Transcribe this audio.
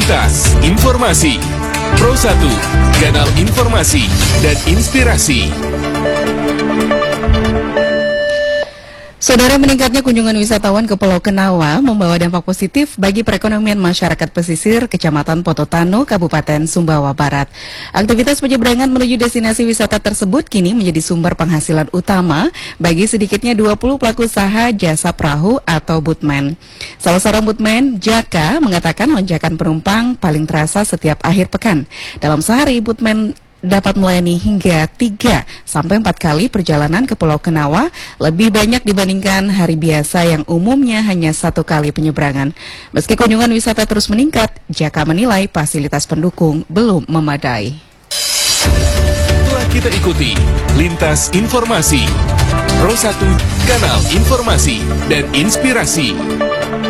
Lintas Informasi Pro 1, kanal informasi dan inspirasi. Saudara, meningkatnya kunjungan wisatawan ke Pulau Kenawa membawa dampak positif bagi perekonomian masyarakat pesisir Kecamatan Pototano, Kabupaten Sumbawa Barat. Aktivitas penyeberangan menuju destinasi wisata tersebut kini menjadi sumber penghasilan utama bagi sedikitnya 20 pelaku usaha jasa perahu atau boatman. Salah seorang boatman, Jaka, mengatakan lonjakan penumpang paling terasa setiap akhir pekan. Dalam sehari, boatman dapat melayani hingga 3 sampai 4 kali perjalanan ke Pulau Kenawa, lebih banyak dibandingkan hari biasa yang umumnya hanya 1 kali penyeberangan. Meski kunjungan wisata terus meningkat, Jaka menilai fasilitas pendukung belum memadai. Telah kita ikuti Lintas Informasi Pro 1, kanal informasi dan inspirasi.